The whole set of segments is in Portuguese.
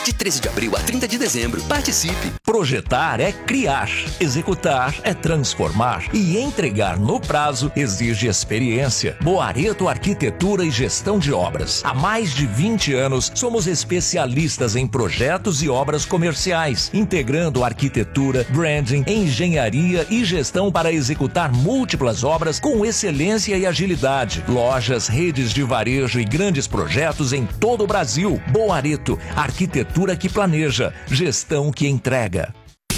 De 13 de abril a 30 de dezembro. Participe! Projetar é criar, executar é transformar e entregar no prazo exige experiência. Boareto Arquitetura e Gestão de Obras. Há mais de 20 anos somos especialistas em projetos e obras comerciais, integrando arquitetura, branding, engenharia e gestão para executar múltiplas obras com excelência e agilidade. Lojas, redes de varejo e grandes projetos em todo o Brasil. Boareto Arquitetura que planeja, gestão que entrega.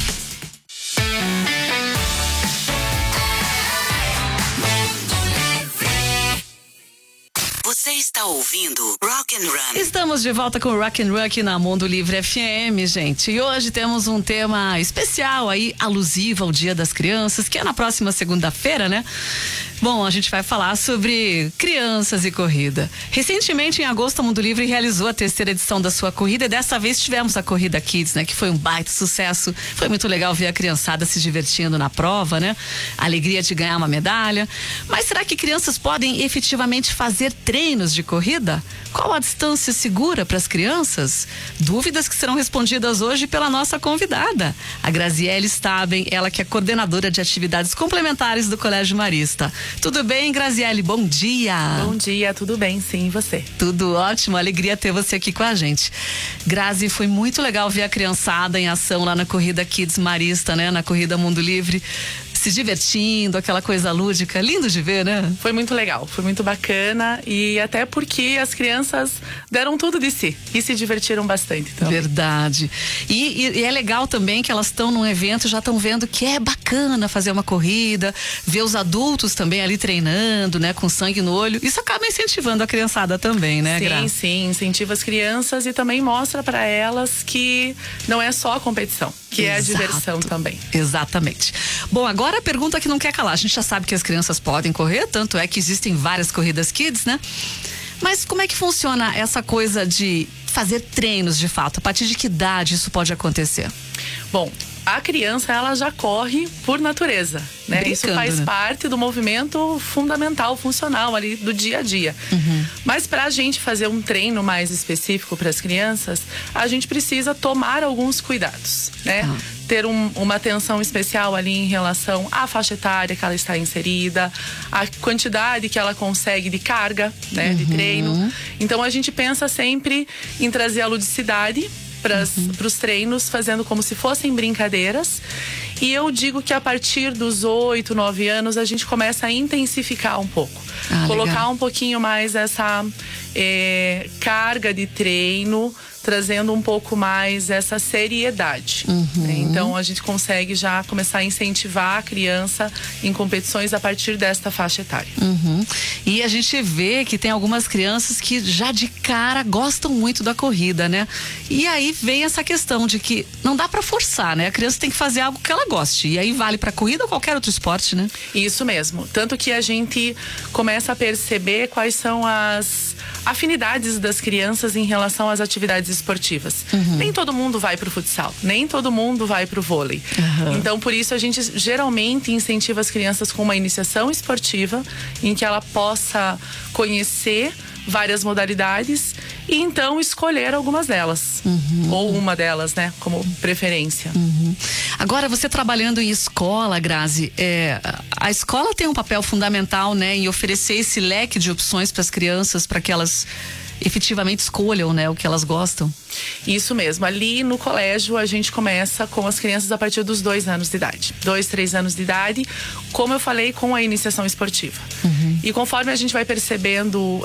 Você está ouvindo Rock and Run. Estamos de volta com o Rock and Run aqui na Mundo Livre FM, gente. E hoje temos um tema especial aí, alusivo ao Dia das Crianças, que é na próxima segunda-feira, né? Bom, a gente vai falar sobre crianças e corrida. Recentemente, em agosto, a Mundo Livre realizou a terceira edição da sua corrida e dessa vez tivemos a Corrida Kids, né? Que foi um baita sucesso. Foi muito legal ver a criançada se divertindo na prova, né? A alegria de ganhar uma medalha. Mas será que crianças podem efetivamente fazer treinos de corrida? Qual a distância segura para as crianças? Dúvidas que serão respondidas hoje pela nossa convidada, a Graziele Staben, ela que é coordenadora de atividades complementares do Colégio Marista. Tudo bem, Graziele? Bom dia! Bom dia, tudo bem, sim, e você? Tudo ótimo, alegria ter você aqui com a gente. Grazi, foi muito legal ver a criançada em ação lá na Corrida Kids Marista, né? Na Corrida Mundo Livre, se divertindo, aquela coisa lúdica, lindo de ver, né? Foi muito legal, foi muito bacana e até porque as crianças deram tudo de si e se divertiram bastante. Então. Verdade. E é legal também que elas estão num evento, já estão vendo que é bacana fazer uma corrida, ver os adultos também ali treinando, né? Com sangue no olho. Isso acaba incentivando a criançada também, né, Gra? Sim, sim, incentiva as crianças e também mostra para elas que não é só a competição, que é a diversão também. Exatamente. Bom, agora a pergunta que não quer calar. A gente já sabe que as crianças podem correr, tanto é que existem várias corridas kids, né? Mas como é que funciona essa coisa de fazer treinos de fato? A partir de que idade isso pode acontecer? Bom, a criança, ela já corre por natureza, né? Brincando, isso faz né? parte do movimento fundamental, funcional ali do dia a dia. Mas para a gente fazer um treino mais específico para as crianças, a gente precisa tomar alguns cuidados, né? Ter uma atenção especial ali em relação à faixa etária que ela está inserida, a quantidade que ela consegue de carga, né? De treino. Então a gente pensa sempre em trazer a ludicidade para os treinos, fazendo como se fossem brincadeiras. E eu digo que a partir dos 8, 9 anos a gente começa a intensificar um pouco. Colocar legal. um pouquinho mais essa carga de treino, trazendo um pouco mais essa seriedade. Então a gente consegue já começar a incentivar a criança em competições a partir desta faixa etária. E a gente vê que tem algumas crianças que já de cara gostam muito da corrida, né? E aí vem essa questão de que não dá pra forçar, né? A criança tem que fazer algo que ela goste. E aí vale pra corrida ou qualquer outro esporte, né? Isso mesmo. Tanto que a gente começa a perceber quais são as afinidades das crianças em relação às atividades esportivas. Nem todo mundo vai pro futsal, nem todo mundo vai pro vôlei. Então, por isso, a gente geralmente incentiva as crianças com uma iniciação esportiva em que ela possa conhecer várias modalidades e então escolher algumas delas. Ou uma delas, né? Como preferência. Agora, você trabalhando em escola, Grazi, a escola tem um papel fundamental, né? Em oferecer esse leque de opções para as crianças, para que elas efetivamente escolham, né? O que elas gostam. Isso mesmo. Ali no colégio a gente começa com as crianças a partir dos 2 anos de idade. 2, 3 anos de idade, como eu falei, com a iniciação esportiva. E conforme a gente vai percebendo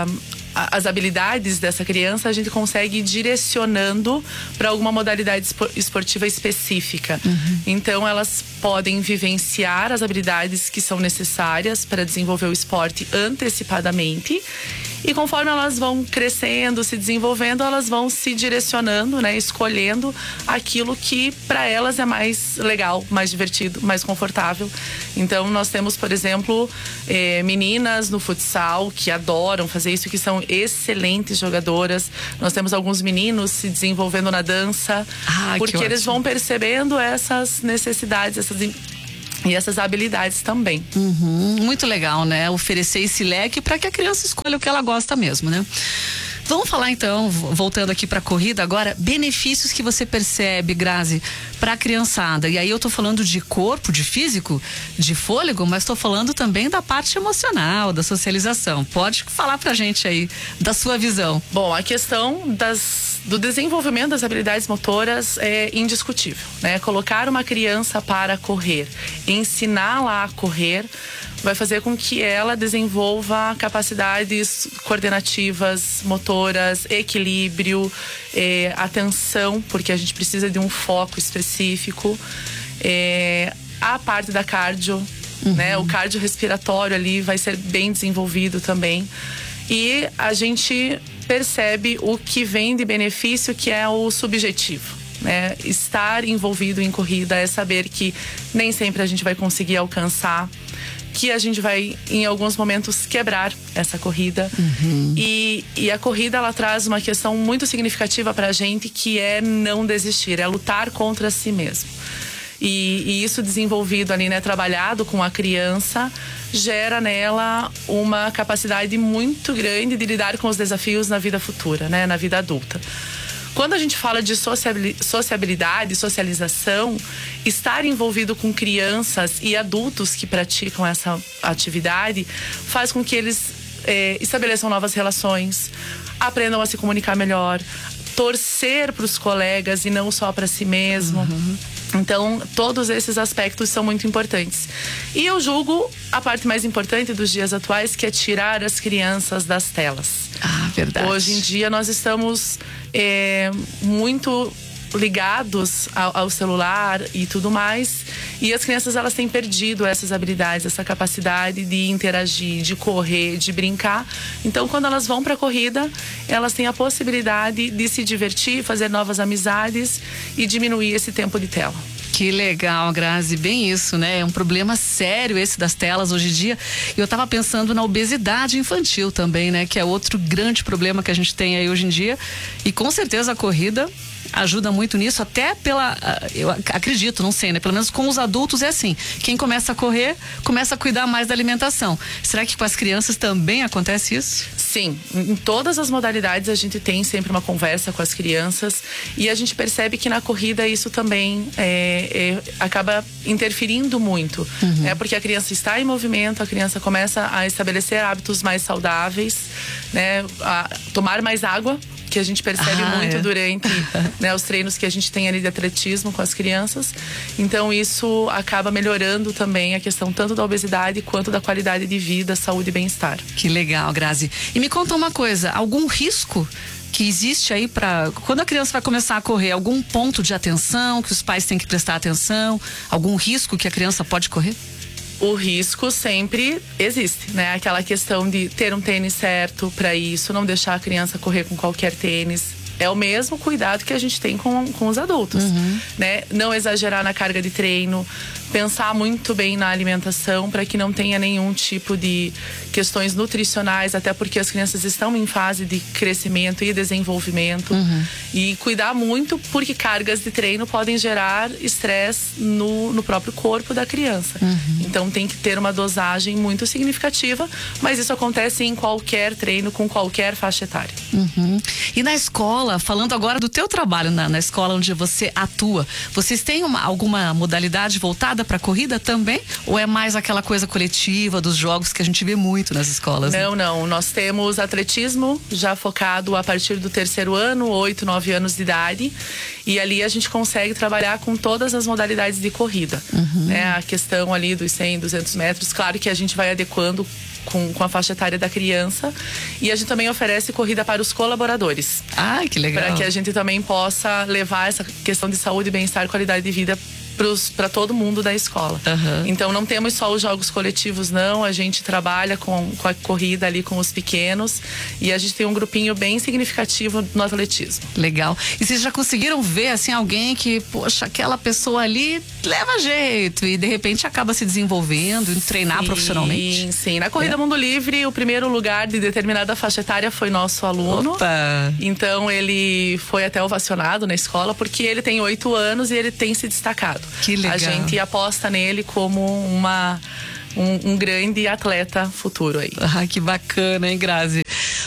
as habilidades dessa criança, a gente consegue ir direcionando para alguma modalidade esportiva específica. Então elas podem vivenciar as habilidades que são necessárias para desenvolver o esporte antecipadamente. E conforme elas vão crescendo, se desenvolvendo, elas vão se direcionando, né? Escolhendo aquilo que para elas é mais legal, mais divertido, mais confortável. Então nós temos, por exemplo, meninas no futsal que adoram fazer isso, que são excelentes jogadoras. Nós temos alguns meninos se desenvolvendo na dança, porque eles vão percebendo essas necessidades, e essas habilidades também. Muito legal, né? Oferecer esse leque para que a criança escolha o que ela gosta mesmo, né? Vamos falar então, voltando aqui para a corrida agora, benefícios que você percebe, Grazi, para a criançada. E aí eu tô falando de corpo, de físico, de fôlego, mas tô falando também da parte emocional, da socialização. Pode falar pra gente aí da sua visão. Bom, a questão do desenvolvimento das habilidades motoras é indiscutível, né? Colocar uma criança para correr, ensiná-la a correr, vai fazer com que ela desenvolva capacidades coordenativas, motoras, equilíbrio, atenção, porque a gente precisa de um foco específico, a parte da cardio, né? O cardiorrespiratório ali vai ser bem desenvolvido também. E a gente percebe o que vem de benefício, que é o subjetivo, né? Estar envolvido em corrida é saber que nem sempre a gente vai conseguir alcançar, que a gente vai em alguns momentos quebrar essa corrida. E a corrida, ela traz uma questão muito significativa pra gente, que é não desistir, é lutar contra si mesmo. E isso desenvolvido ali, né, trabalhado com a criança, gera nela uma capacidade muito grande de lidar com os desafios na vida futura, né, na vida adulta. Quando a gente fala de sociabilidade, socialização, estar envolvido com crianças e adultos que praticam essa atividade faz com que eles estabeleçam novas relações, aprendam a se comunicar melhor, torcer para os colegas e não só para si mesmo. Então, todos esses aspectos são muito importantes. E eu julgo a parte mais importante dos dias atuais, que é tirar as crianças das telas. Ah, verdade. Hoje em dia nós estamos muito ligados ao celular e tudo mais, e as crianças, elas têm perdido essas habilidades, essa capacidade de interagir, de correr, de brincar. Então, quando elas vão para a corrida, elas têm a possibilidade de se divertir, fazer novas amizades e diminuir esse tempo de tela. Que legal, Grazi, bem isso, né? É um problema sério esse das telas hoje em dia. E eu tava pensando na obesidade infantil também, né? Que é outro grande problema que a gente tem aí hoje em dia. E com certeza a corrida ajuda muito nisso, até eu acredito, não sei, né? Pelo menos com os adultos é assim. Quem começa a correr, começa a cuidar mais da alimentação. Será que com as crianças também acontece isso? Sim, em todas as modalidades a gente tem sempre uma conversa com as crianças, e a gente percebe que na corrida isso também acaba interferindo muito, né? Porque a criança está em movimento, a criança começa a estabelecer hábitos mais saudáveis, né? A tomar mais água, que a gente percebe muito durante, né, os treinos que a gente tem ali de atletismo com as crianças. Então isso acaba melhorando também a questão tanto da obesidade quanto da qualidade de vida, saúde e bem-estar. Que legal, Grazi. E me conta uma coisa, algum risco que existe aí para quando a criança vai começar a correr, algum ponto de atenção que os pais têm que prestar atenção, algum risco que a criança pode correr? O risco sempre existe, né? Aquela questão de ter um tênis certo para isso, não deixar a criança correr com qualquer tênis. É o mesmo cuidado que a gente tem com os adultos, né? Não exagerar na carga de treino, pensar muito bem na alimentação para que não tenha nenhum tipo de questões nutricionais, até porque as crianças estão em fase de crescimento e desenvolvimento. E cuidar muito, porque cargas de treino podem gerar estresse no próprio corpo da criança. Então tem que ter uma dosagem muito significativa, mas isso acontece em qualquer treino, com qualquer faixa etária. E na escola, falando agora do teu trabalho na escola onde você atua, vocês têm alguma modalidade voltada para corrida também? Ou é mais aquela coisa coletiva dos jogos que a gente vê muito nas escolas? Não. Nós temos atletismo já focado a partir do 3º ano, 8, 9 anos de idade. E ali a gente consegue trabalhar com todas as modalidades de corrida. Né? A questão ali dos 100, 200 metros, claro que a gente vai adequando com a faixa etária da criança. E a gente também oferece corrida para os colaboradores. Ai, que legal. Para que a gente também possa levar essa questão de saúde, bem-estar e qualidade de vida para todo mundo da escola. Então não temos só os jogos coletivos, não. A gente trabalha com a corrida ali com os pequenos, e a gente tem um grupinho bem significativo no atletismo. Legal. E vocês já conseguiram ver assim alguém que, poxa, aquela pessoa ali leva jeito e de repente acaba se desenvolvendo e treinar profissionalmente? Sim. Na Corrida Mundo Livre, o primeiro lugar de determinada faixa etária foi nosso aluno. Opa! Então ele foi até ovacionado na escola porque ele tem 8 anos e ele tem se destacado. Que legal. A gente aposta nele como um grande atleta futuro aí. Que bacana, hein, Grazi?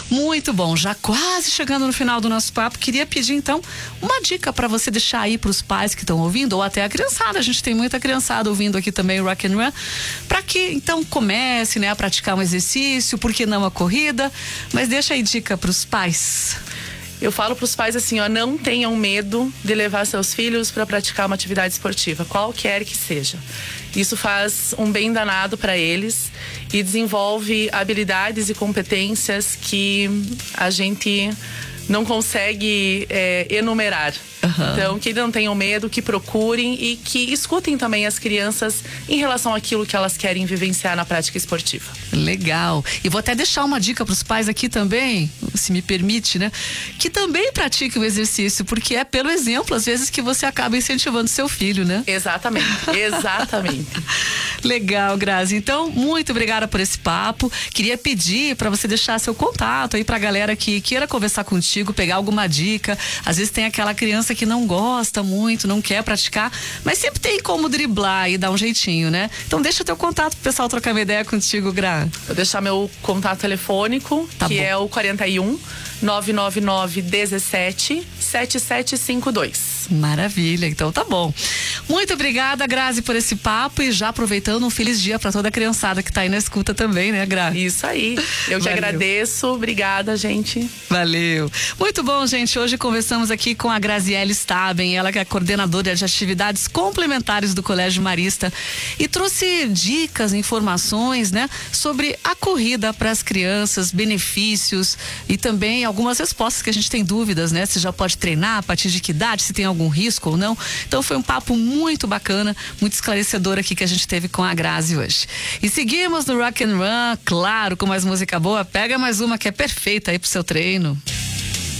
Muito bom, já quase chegando no final do nosso papo, queria pedir então uma dica para você deixar aí para os pais que estão ouvindo, ou até a criançada, a gente tem muita criançada ouvindo aqui também o Rock and Run, para que então comece, né, a praticar um exercício, por que não a corrida, mas deixa aí dica para os pais. Eu falo para os pais assim, ó, não tenham medo de levar seus filhos para praticar uma atividade esportiva, qualquer que seja. Isso faz um bem danado para eles e desenvolve habilidades e competências que a gente não consegue enumerar. Então, que não tenham medo, que procurem e que escutem também as crianças em relação àquilo que elas querem vivenciar na prática esportiva. Legal. E vou até deixar uma dica para os pais aqui também, se me permite, né? Que também pratiquem o exercício, porque é pelo exemplo, às vezes, que você acaba incentivando seu filho, né? Exatamente, exatamente. Legal, Grazi. Então, muito obrigada por esse papo. Queria pedir para você deixar seu contato aí pra galera que queira conversar contigo, pegar alguma dica. Às vezes tem aquela criança que não gosta muito, não quer praticar, mas sempre tem como driblar e dar um jeitinho, né? Então deixa teu contato pro pessoal trocar uma ideia contigo, Gra. Vou deixar meu contato telefônico, que é o 41 999 17 7752. Maravilha, então tá bom. Muito obrigada, Grazi, por esse papo e já aproveitando, um feliz dia para toda a criançada que tá aí na escuta também, né, Gra? Isso aí. Eu que agradeço. Obrigada, gente. Valeu. Muito bom, gente. Hoje conversamos aqui com a Graziele Staben, ela que é coordenadora de atividades complementares do Colégio Marista e trouxe dicas, informações, né, sobre a corrida para as crianças, benefícios e também algumas respostas que a gente tem dúvidas, né? Se já pode treinar, a partir de que idade, se tem algum risco ou não. Então foi um papo muito bacana, muito esclarecedor aqui que a gente teve com a Grazi hoje. E seguimos no Rock and Run, claro, com mais música boa. Pega mais uma que é perfeita aí pro seu treino.